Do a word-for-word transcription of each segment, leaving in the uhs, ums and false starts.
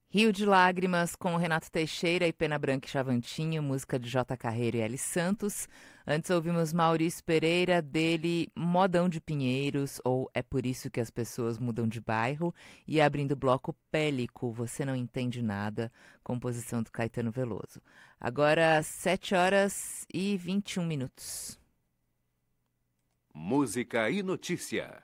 Rio de Lágrimas, com Renato Teixeira e Pena Branca e Chavantinho, música de J. Carreiro e L. Santos. Antes ouvimos Maurício Pereira, dele Modão de Pinheiros, ou É Por Isso que as Pessoas Mudam de Bairro. E abrindo o bloco Pélico, Você Não Entende Nada, composição do Caetano Veloso. Agora, sete horas e vinte e um minutos. Música e notícia.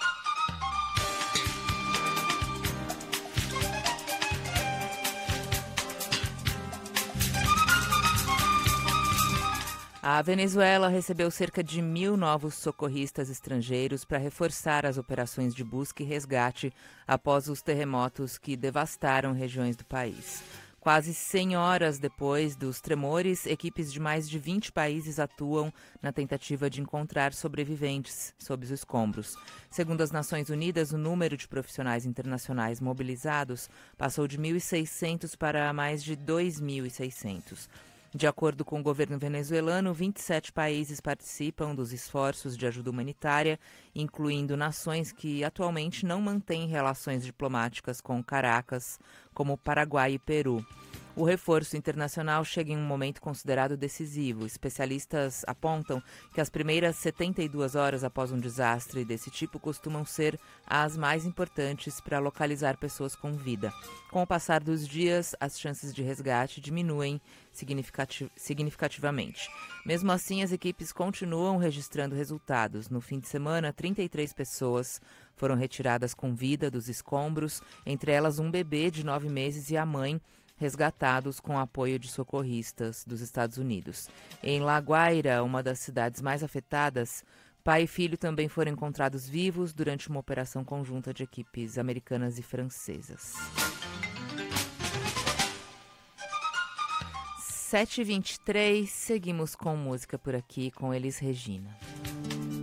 A Venezuela recebeu cerca de mil novos socorristas estrangeiros para reforçar as operações de busca e resgate após os terremotos que devastaram regiões do país. Quase cem horas depois dos tremores, equipes de mais de vinte países atuam na tentativa de encontrar sobreviventes sob os escombros. Segundo as Nações Unidas, o número de profissionais internacionais mobilizados passou de mil e seiscentos para mais de dois mil e seiscentos. De acordo com o governo venezuelano, vinte e sete países participam dos esforços de ajuda humanitária, incluindo nações que atualmente não mantêm relações diplomáticas com Caracas, como Paraguai e Peru. O reforço internacional chega em um momento considerado decisivo. Especialistas apontam que as primeiras setenta e duas horas após um desastre desse tipo costumam ser as mais importantes para localizar pessoas com vida. Com o passar dos dias, as chances de resgate diminuem significati- significativamente. Mesmo assim, as equipes continuam registrando resultados. No fim de semana, trinta e três pessoas foram retiradas com vida dos escombros, entre elas um bebê de nove meses e a mãe, resgatados com apoio de socorristas dos Estados Unidos. Em La Guaira, uma das cidades mais afetadas, pai e filho também foram encontrados vivos durante uma operação conjunta de equipes americanas e francesas. sete e vinte e três, seguimos com música por aqui com Elis Regina.